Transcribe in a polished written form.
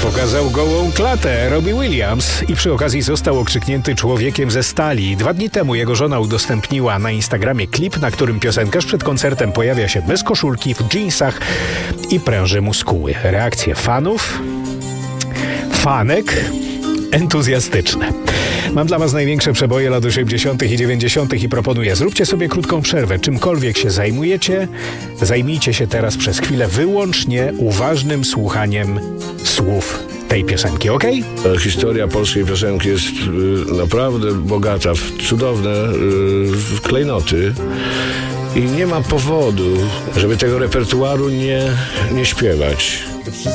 Pokazał gołą klatę Robbie Williams i przy okazji został okrzyknięty człowiekiem ze stali. 2 dni temu jego żona udostępniła na Instagramie klip, na którym piosenkarz przed koncertem pojawia się bez koszulki, w dżinsach i pręży muskuły. Reakcje fanek entuzjastyczne. Mam dla was największe przeboje lat 80. i 90. i proponuję, zróbcie sobie krótką przerwę. Czymkolwiek się zajmujecie, zajmijcie się teraz przez chwilę wyłącznie uważnym słuchaniem słów tej piosenki, ok? Historia polskiej piosenki jest naprawdę bogata w cudowne klejnoty i nie ma powodu, żeby tego repertuaru nie śpiewać.